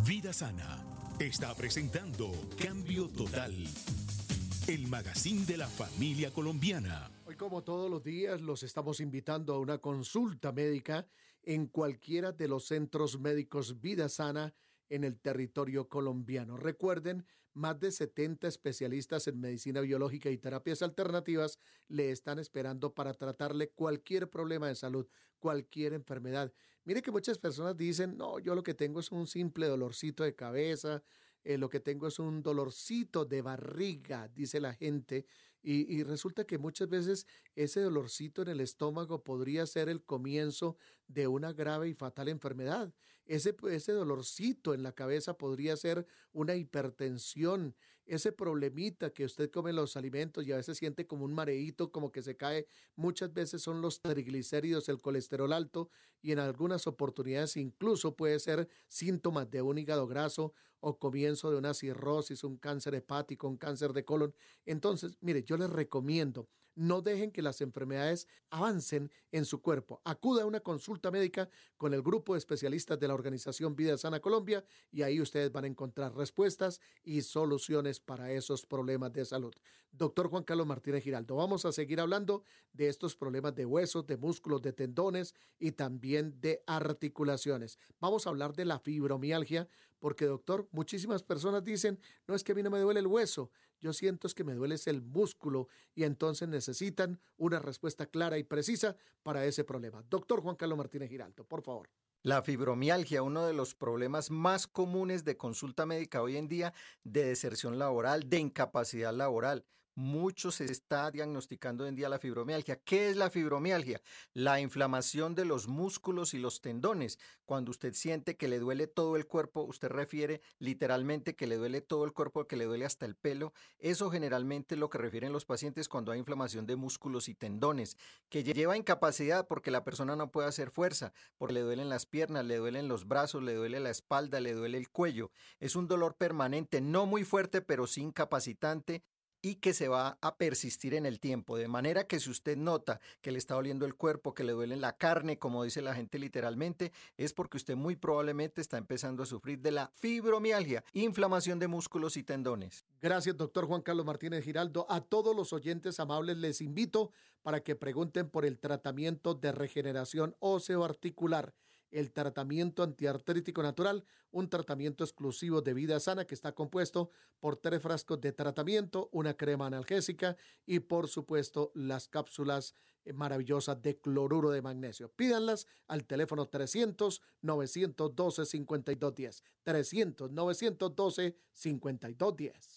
Vida Sana está presentando Cambio Total, el magazine de la familia colombiana. Hoy, como todos los días, los estamos invitando a una consulta médica en cualquiera de los centros médicos Vida Sana en el territorio colombiano. Recuerden, más de 70 especialistas en medicina biológica y terapias alternativas le están esperando para tratarle cualquier problema de salud, cualquier enfermedad. Mire que muchas personas dicen, no, yo lo que tengo es un simple dolorcito de cabeza, lo que tengo es un dolorcito de barriga, dice la gente, y resulta que muchas veces ese dolorcito en el estómago podría ser el comienzo de una grave y fatal enfermedad. Ese dolorcito en la cabeza podría ser una hipertensión, ese problemita que usted come los alimentos y a veces siente como un mareíto, como que se cae, muchas veces son los triglicéridos, el colesterol alto, y en algunas oportunidades incluso puede ser síntomas de un hígado graso o comienzo de una cirrosis, un cáncer hepático, un cáncer de colon. Entonces, mire, yo les recomiendo, no dejen que las enfermedades avancen en su cuerpo. Acuda a una consulta médica con el grupo de especialistas de la organización Vida Sana Colombia y ahí ustedes van a encontrar respuestas y soluciones para esos problemas de salud. Doctor Juan Carlos Martínez Giraldo, vamos a seguir hablando de estos problemas de huesos, de músculos, de tendones y también de articulaciones. Vamos a hablar de la fibromialgia porque, doctor, muchísimas personas dicen, no es que a mí no me duele el hueso, yo siento es que me duele el músculo y entonces necesitan una respuesta clara y precisa para ese problema. Doctor Juan Carlos Martínez Giraldo, por favor. La fibromialgia, uno de los problemas más comunes de consulta médica hoy en día, de deserción laboral, de incapacidad laboral. Mucho se está diagnosticando hoy en día la fibromialgia. ¿Qué es la fibromialgia? La inflamación de los músculos y los tendones. Cuando usted siente que le duele todo el cuerpo, usted refiere literalmente que le duele todo el cuerpo, que le duele hasta el pelo. Eso generalmente es lo que refieren los pacientes cuando hay inflamación de músculos y tendones, que lleva a incapacidad porque la persona no puede hacer fuerza, porque le duelen las piernas, le duelen los brazos, le duele la espalda, le duele el cuello. Es un dolor permanente, no muy fuerte, pero sí incapacitante, y que se va a persistir en el tiempo, de manera que si usted nota que le está doliendo el cuerpo, que le duele la carne, como dice la gente literalmente, es porque usted muy probablemente está empezando a sufrir de la fibromialgia, inflamación de músculos y tendones. Gracias, doctor Juan Carlos Martínez Giraldo. A todos los oyentes amables les invito para que pregunten por el tratamiento de regeneración osteoarticular, el tratamiento antiartrítico natural, un tratamiento exclusivo de Vida Sana que está compuesto por 3 frascos de tratamiento, una crema analgésica y, por supuesto, las cápsulas maravillosas de cloruro de magnesio. Pídanlas al teléfono 300-912-5210. 300-912-5210.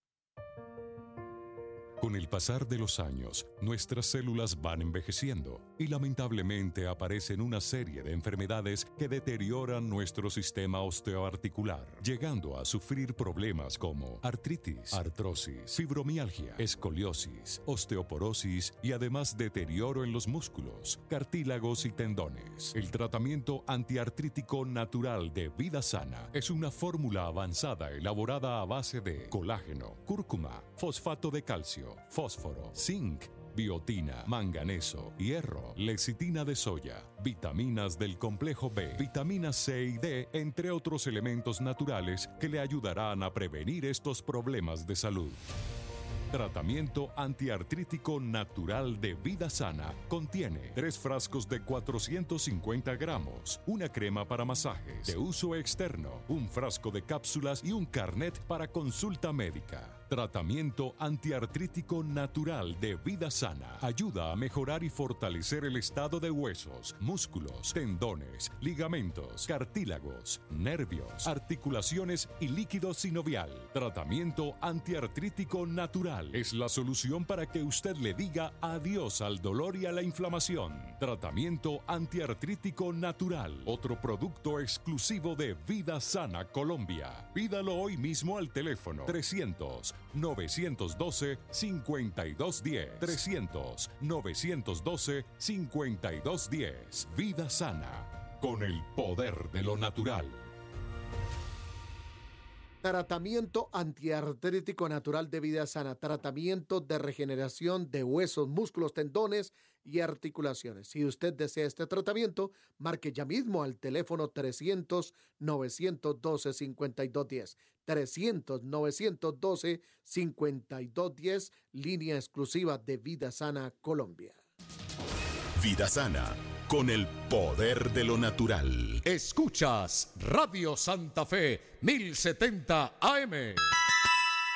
Con el pasar de los años, nuestras células van envejeciendo y lamentablemente aparecen una serie de enfermedades que deterioran nuestro sistema osteoarticular, llegando a sufrir problemas como artritis, artrosis, fibromialgia, escoliosis, osteoporosis y además deterioro en los músculos, cartílagos y tendones. El tratamiento antiartrítico natural de Vida Sana es una fórmula avanzada elaborada a base de colágeno, cúrcuma, fosfato de calcio, fósforo, zinc, biotina, manganeso, hierro, lecitina de soya, vitaminas del complejo B, vitaminas C y D, entre otros elementos naturales que le ayudarán a prevenir estos problemas de salud. Tratamiento antiartrítico natural de Vida Sana contiene 3 frascos de 450 gramos, una crema para masajes de uso externo, un frasco de cápsulas y un carnet para consulta médica. Tratamiento antiartrítico natural de Vida Sana ayuda a mejorar y fortalecer el estado de huesos, músculos, tendones, ligamentos, cartílagos, nervios, articulaciones y líquido sinovial. Tratamiento antiartrítico natural es la solución para que usted le diga adiós al dolor y a la inflamación. Tratamiento antiartrítico natural, otro producto exclusivo de Vida Sana Colombia. Pídalo hoy mismo al teléfono 300-912-5210. 300-912-5210. Vida Sana, con el poder de lo natural. Tratamiento antiartrítico natural de Vida Sana. Tratamiento de regeneración de huesos, músculos, tendones y articulaciones. Si usted desea este tratamiento, marque ya mismo al teléfono 300-912-5210. 300-912-5210, línea exclusiva de Vida Sana Colombia. Vida Sana, con el poder de lo natural. Escuchas Radio Santa Fe 1070 AM.